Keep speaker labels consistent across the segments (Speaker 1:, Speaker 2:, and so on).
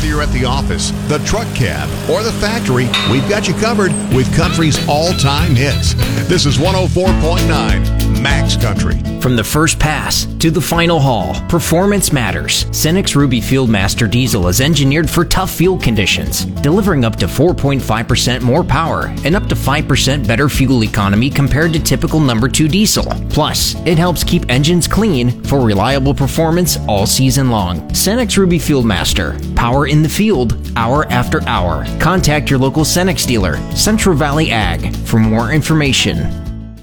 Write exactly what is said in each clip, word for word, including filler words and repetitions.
Speaker 1: Whether you're at the office, the truck cab, or the factory, we've got you covered with country's all-time hits. This is one oh four point nine Max Country.
Speaker 2: From the first pass to the final haul, performance matters. Cenex Ruby Fieldmaster Diesel is engineered for tough field conditions, delivering up to four point five percent more power and up to five percent better fuel economy compared to typical number two diesel. Plus, it helps keep engines clean for reliable performance all season long. Cenex Ruby Fieldmaster. Power in the field, hour after hour. Contact your local Cenex dealer, Central Valley Ag, for more information.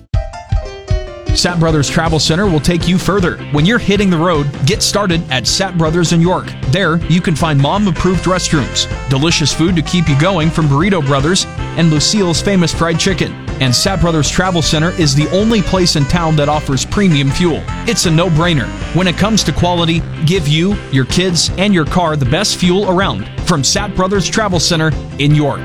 Speaker 3: Sapp Brothers Travel Center will take you further. When you're hitting the road, get started at Sapp Brothers in York. There, you can find mom-approved restrooms, delicious food to keep you going from Burrito Brothers, and Lucille's famous fried chicken. And Sapp Brothers Travel Center is the only place in town that offers premium fuel. It's a no-brainer. When it comes to quality, give you, your kids, and your car the best fuel around. From Sapp Brothers Travel Center in York.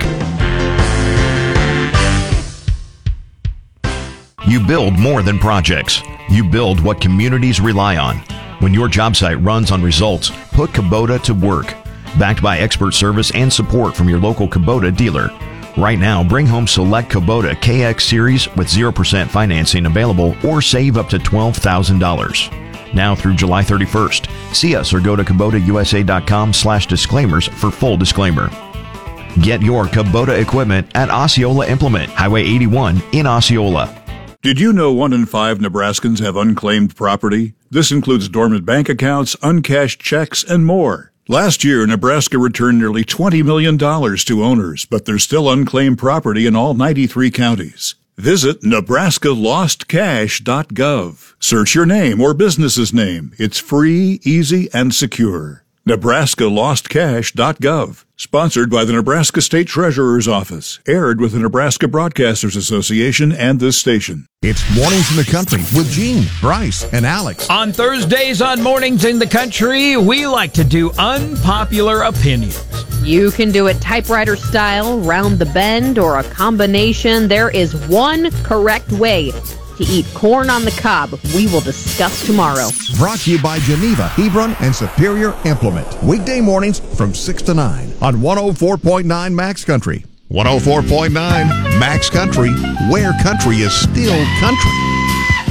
Speaker 4: You build more than projects. You build what communities rely on. When your job site runs on results, put Kubota to work. Backed by expert service and support from your local Kubota dealer. Right now, bring home select Kubota K X Series with zero percent financing available or save up to twelve thousand dollars. Now through July thirty-first. See us or go to Kubota U S A dot com slash disclaimers for full disclaimer. Get your Kubota equipment at Osceola Implement, Highway eighty-one in Osceola.
Speaker 5: Did you know one in five Nebraskans have unclaimed property? This includes dormant bank accounts, uncashed checks, and more. Last year, Nebraska returned nearly twenty million dollars to owners, but there's still unclaimed property in all ninety-three counties. Visit Nebraska Lost Cash dot gov. Search your name or business's name. It's free, easy, and secure. Nebraska Lost Cash dot gov. Sponsored by the Nebraska State Treasurer's Office. Aired with the Nebraska Broadcasters Association and this station.
Speaker 1: It's Mornings in the Country with Gene, Bryce, and Alex.
Speaker 6: On Thursdays on Mornings in the Country, we like to do unpopular opinions.
Speaker 7: You can do it typewriter style, round the bend, or a combination. There is one correct way to eat corn on the cob. We will discuss tomorrow.
Speaker 1: Brought to you by Geneva, Hebron, and Superior Implement. Weekday mornings from six to nine on one oh four point nine Max Country. one oh four point nine Max Country, where country is still country.